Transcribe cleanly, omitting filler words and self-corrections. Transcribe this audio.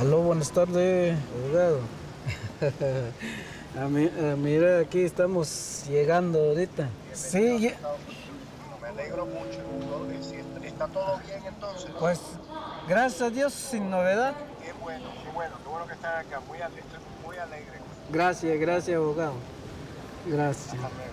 Aló, buenas tardes, abogado. Mira, aquí estamos llegando ahorita. Sí, Me alegro mucho. Si está todo bien entonces. pues gracias a Dios, sin novedad. Qué bueno que están acá. Estoy muy alegre. Gracias, gracias, abogado. Gracias. Hasta luego.